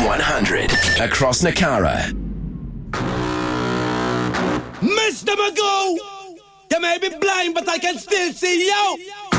100 across Nakara. Mr. Magoo, you may be blind, but I can still see you.